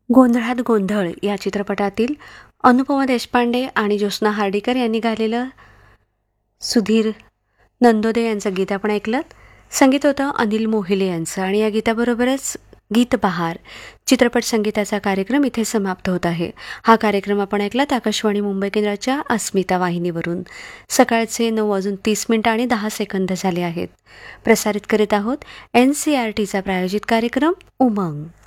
गोंधळात गोंधळ या चित्रपटातील अनुपमा देशपांडे आणि ज्योत्स्ना हार्डीकर यांनी गायलेलं सुधीर नंदोदे यांचं गीत आपण ऐकलं. संगीत होतं अनिल मोहिले यांचं आणि या गीताबरोबरच गीत बहार चित्रपट संगीताचा कार्यक्रम इथे समाप्त होत आहे. हा कार्यक्रम आपण ऐकलात आकाशवाणी मुंबई केंद्राच्या अस्मिता वाहिनीवरून. सकाळचे 9:30 आणि 10 झाले आहेत. प्रसारित करीत आहोत NCERTचा प्रायोजित कार्यक्रम उमंग.